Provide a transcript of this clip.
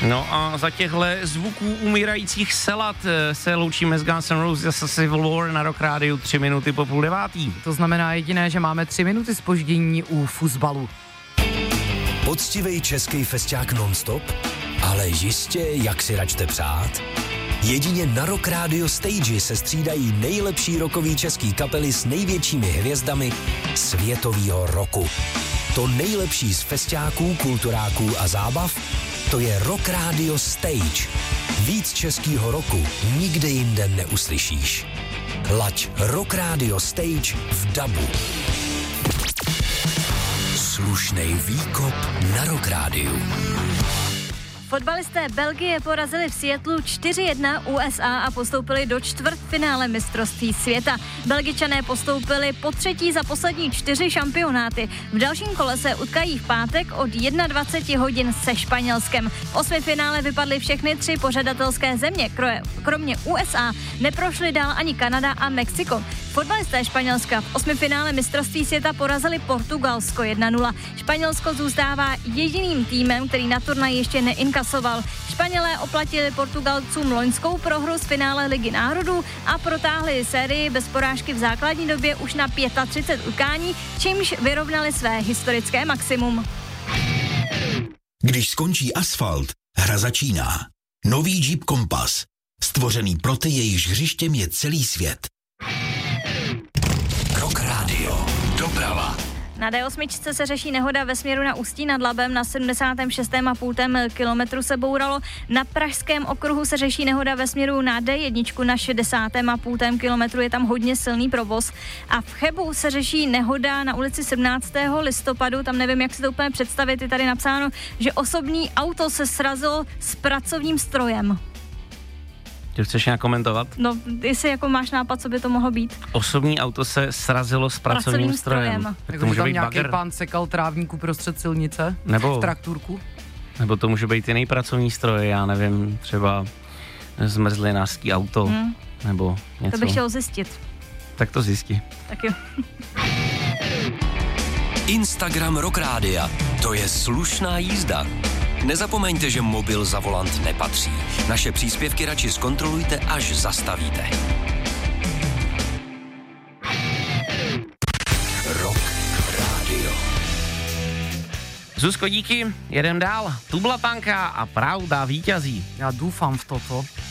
No a za těchto zvuků umírajících selat se loučíme s Guns N' Roses a Civil War na Rock Rádiu 3 minuty po 8:30. To znamená jediné, že máme 3 minuty zpoždění u fuzbalu. Poctivej český festiák non-stop, ale jistě, jak si račte přát. Jedině na Rock Radio Stage se střídají nejlepší rockový český kapely s největšími hvězdami světovýho roku. To nejlepší z festiáků, kulturáků a zábav, to je Rock Radio Stage. Víc českýho roku nikde jinde neuslyšíš. Laď Rock Radio Stage v dabu. Slušnej výkop na Rock Rádiu. Fotbalisté Belgie porazili v Seattlu 4-1 USA a postoupili do čtvrtfinále mistrovství světa. Belgičané postoupili po třetí za poslední 4 šampionáty. V dalším kole se utkají v pátek od 21 hodin se Španělskem. V 8finále vypadly všechny 3 pořadatelské země. Kromě USA neprošly dál ani Kanada a Mexiko. Fotbalisté Španělska v 8finále mistrovství světa porazili Portugalsko 1-0. Španělsko zůstává jediným týmem, který na turnaji ještě neinkasoval. Španělé oplatili Portugalcům loňskou prohru z finále Ligy národů a protáhli sérii bez porážky v základní době už na 35 utkání, čímž vyrovnali své historické maximum. Když skončí asfalt, hra začíná. Nový Jeep Compass. Stvořený pro ty, jejichž hřištěm je celý svět. Rock Radio. Doprava. Na D8 se řeší nehoda ve směru na Ústí nad Labem, na 76,5 kilometru se bouralo. Na pražském okruhu se řeší nehoda ve směru na D1 na 60,5 kilometru, je tam hodně silný provoz. A v Chebu se řeší nehoda na ulici 17. listopadu, tam nevím, jak si to úplně představit, je tady napsáno, že osobní auto se srazilo s pracovním strojem. Ty chceš nějak komentovat? No, jestli jako máš nápad, co by to mohlo být. Osobní auto se srazilo s pracovním strojem. Tak to může tam být nějaký bagr. pán sekal trávníku prostřed silnice? Nebo v traktůrku? Nebo to může být jiný pracovní stroj, já nevím, třeba zmrzlinářský auto, nebo něco. To bych chtěl zjistit. Tak to zjistí. Tak jo. Instagram Rock Rádia. To je slušná jízda. Nezapomeňte, že mobil za volant nepatří. Naše příspěvky radši zkontrolujte, až zastavíte. Rock Radio. Zuzko, díky, jedem dál. Tu byla Panka a Pravda vítězí. Já doufám v toto.